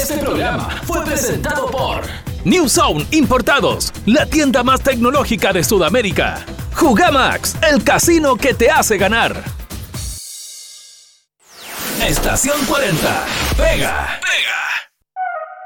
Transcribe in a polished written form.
Este programa fue presentado por New Zone Importados, la tienda más tecnológica de Sudamérica. Jugamax, el casino que te hace ganar. Estación 40. Pega.